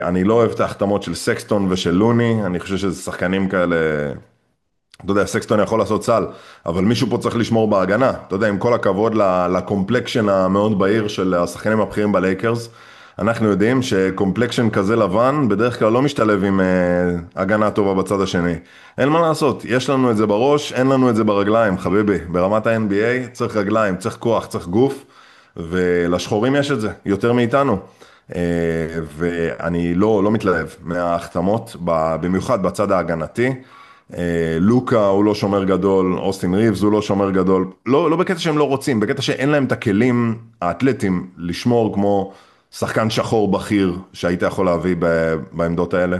אני לא אוהב את ההחתמות של סקסטון ושל לוני, אני חושב שזה שחקנים כאלה, אתה יודע, סקסטון יכול לעשות סל, אבל מישהו פה צריך לשמור בהגנה. אתה יודע, עם כל הכבוד לקומפלקשן המאוד בהיר של השחקנים הבכירים בלייקרס, אנחנו יודעים שקומפלקשן כזה לבן בדרך כלל לא משתלב עם הגנה טובה בצד השני. אין מה לעשות, יש לנו את זה בראש, אין לנו את זה ברגליים, חביבי. ברמת ה-NBA צריך רגליים, צריך כוח, צריך גוף, ולשחורים יש את זה, יותר מאיתנו. ואני לא מתלהב מההחתמות, במיוחד בצד ההגנתי. לוקה הוא לא שומר גדול, אוסטין ריבס הוא לא שומר גדול, לא בקטע שהם לא רוצים, בקטע שאין להם את הכלים האתלטיים לשמור כמו שחקן שחור בכיר שהיית יכול להביא בעמדות האלה.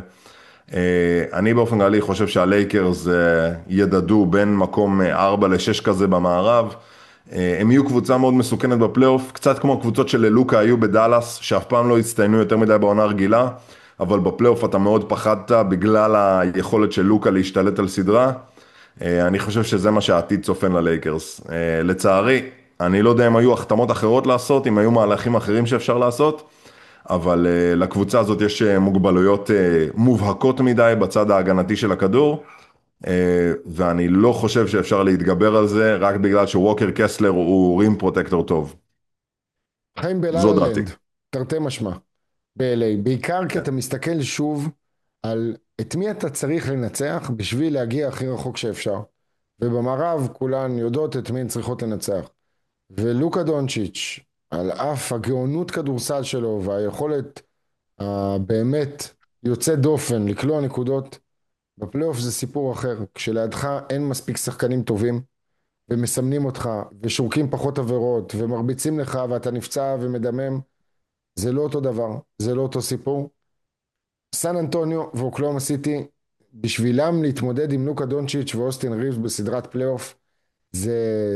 אני באופן כללי חושב שהלייקרס ידדו בין מקום 4 ל-6 כזה במערב. הם יהיו קבוצה מאוד מסוכנת בפלייאוף, קצת כמו הקבוצות של לוקה היו בדלס, שאף פעם לא הצטיינו יותר מדי בעונה רגילה, אבל בפלייאוף אתה מאוד פחדת בגלל היכולת של לוקה להשתלט על סדרה. אני חושב שזה מה שהעתיד צופן ללייקרס. לצערי, אני לא יודע אם היו החתמות אחרות לעשות, אם היו מהלכים אחרים שאפשר לעשות, אבל לקבוצה הזאת יש מוגבלויות מובהקות מדי בצד ההגנתי של הכדור, ואני לא חושב שאפשר להתגבר על זה רק בגלל שווקר קסלר הוא רים פרוטקטור טוב. חיים זו דעתי. בלה-לה-לנד, תרתי משמע, ב-LA, בעיקר כי אתה מסתכל שוב על את מי אתה צריך לנצח בשביל להגיע הכי רחוק שאפשר. ובמערב כולן יודעות את מי הן צריכות לנצח. ולוקה דונצ'יץ', על אף הגאונות כדורסל שלו והיכולת הבאמת יוצא דופן לקלוע נקודות, בפלייאוף זה סיפור אחר. כשלידך אין מספיק שחקנים טובים ומסמנים אותך ושורקים פחות עבירות ומרביצים לך ואתה נפצע ומדמם, זה לא אותו דבר, זה לא אותו סיפור. סן אנטוניו ואוקלאומה סיטי, בשבילם להתמודד עם לוקה דונצ'יץ' ואוסטין ריבס בסדרת פלייאוף, זה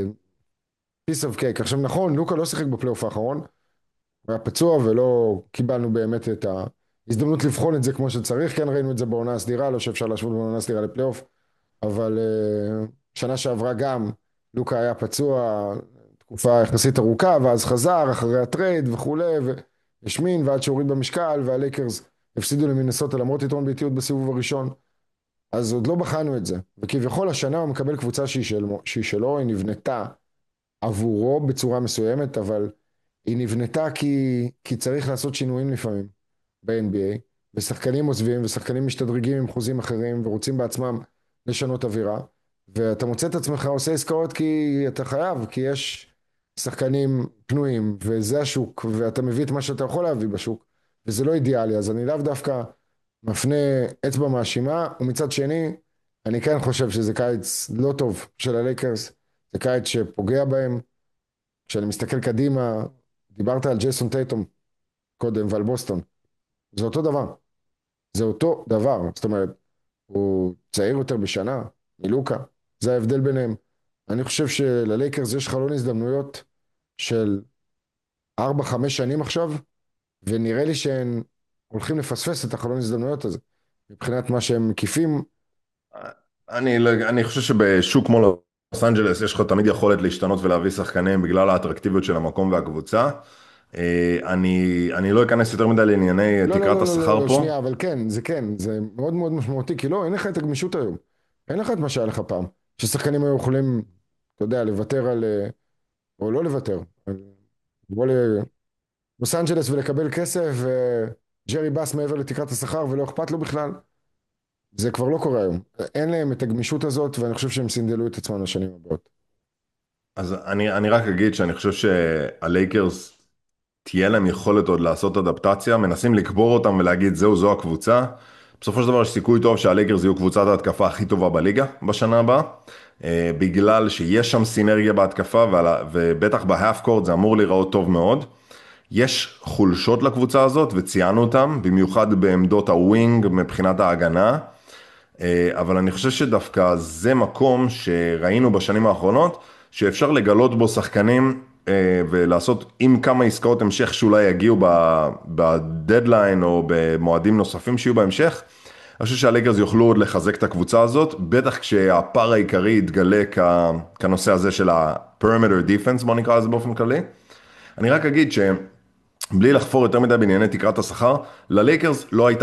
piece of cake. עכשיו נכון, לוקה לא שיחק בפלייאוף האחרון, הוא היה פצוע ולא קיבלנו באמת את ההזדמנות לבחון את זה כמו שצריך. כן ראינו את זה בעונה הסדירה, לא שאפשר להשוות בעונה הסדירה לפלייאוף, אבל שנה שעברה גם לוקה היה פצוע תקופה יחסית ארוכה, ואז חזר אחרי הטרייד וכולי, והשמין ועד שהוריד במשקל, והלייקרס הפסידו למינסוטה למרות יתרון באיטיות בסיבוב הראשון. אז עוד לא בחנו את זה, וכביכול השנה הוא מקבל קבוצה שהיא שלו, היא נבנתה עבורו בצורה מסוימת, אבל היא נבנתה כי צריך לעשות שינויים לפעמים ב-NBA, ושחקנים עוזבים ושחקנים משתדרגים עם חוזים אחרים ורוצים בעצמם לשנות אווירה, ואתה מוצא את עצמך עושה עסקאות כי אתה חייב, כי יש שחקנים פנויים וזה השוק, ואתה מביא את מה שאתה יכול להביא בשוק, וזה לא אידיאלי. אז אני לאו דווקא מפנה אצבע מאשימה, ומצד שני אני כן חושב שזה קיץ לא טוב של הלייקרס, זה קיץ שפוגע בהם. כשאני מסתכל קדימה, דיברת על ג'ייסון טייטום קודם ועל בוסטון, זה אותו דבר, זה אותו דבר. זאת אומרת, הוא צעיר יותר בשנה מלוקה, זה ההבדל ביניהם. אני חושב שללייקרס יש חלון הזדמנויות של 4-5 שנים עכשיו, ונראה לי שהם הולכים לפספס את החלון הזדמנויות הזה מבחינת מה שהם מקיפים. אני חושב שבשוק כמו לוס אנג'לס יש לך תמיד יכולת להשתנות ולהביא שחקנים בגלל האטרקטיביות של המקום והקבוצה. אני לא אכנס יותר מדי לענייני לא, לא, תקרת לא, לא, לא, השכר לא, פה. שנייה, אבל כן, זה מאוד מאוד משמעותי, כי לא, אין לך את הגמישות היום. אין לך את מה שהיה לך פעם, ששחקנים היו יכולים, אתה יודע, לוותר על, או לא לוותר, לבוא ללוס אנג'לס ולקבל כסף, וג'רי באס מעבר לתקרת השכר ולא אכפת לו בכלל. זה כבר לא קורה היום. אין להם את הגמישות הזאת, ואני חושב שהם סינדלו את עצמם לשנים הבאות. אז אני רק אגיד שאני חושב שהלייקרס תהיה להם יכולת עוד לעשות אדפטציה, מנסים לקבור אותם ולהגיד זו הקבוצה. בסופו של דבר יש סיכוי טוב שהלייקרס יהיו קבוצת ההתקפה הכי טובה בליגה בשנה הבאה, בגלל שיש שם סינרגיה בהתקפה, ובטח בהאף קורט זה אמור להיראות טוב מאוד. יש חולשות לקבוצה הזאת וציינו אותם, במיוחד בעמדות הווינג מבחינת ההגנה, אבל אני חושב שדווקא זה מקום שראינו בשנים האחרונות, שאפשר לגלות בו שחקנים ולעשות עם כמה עסקאות המשך שאולי יגיעו בדדליין או במועדים נוספים שיהיו בהמשך. אני חושב שהלייקרס יוכלו עוד לחזק את הקבוצה הזאת, בטח כשהפער העיקרי יתגלה כנושא הזה של ה-perimeter defense, בוא נקרא לזה באופן כללי. אני רק אגיד שבלי לחפור יותר מדי בענייני תקרת השכר, ללייקרס לא הייתה